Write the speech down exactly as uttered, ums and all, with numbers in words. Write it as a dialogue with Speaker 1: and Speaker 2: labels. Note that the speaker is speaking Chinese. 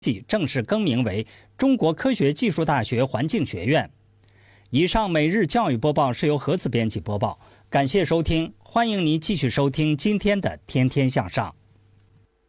Speaker 1: 即正式更名为中国科学技术大学环境学院。以上每日教育播报是由盒子编辑播报，感谢收听，欢迎您继续收听今天的天天向上。